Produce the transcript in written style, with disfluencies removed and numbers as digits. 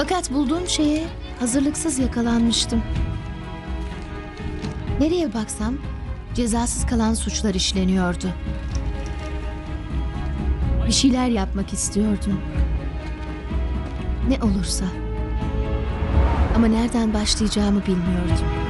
Fakat bulduğum şeye hazırlıksız yakalanmıştım. Nereye baksam cezasız kalan suçlar işleniyordu. Bir şeyler yapmak istiyordum. Ne olursa. Ama nereden başlayacağımı bilmiyordum.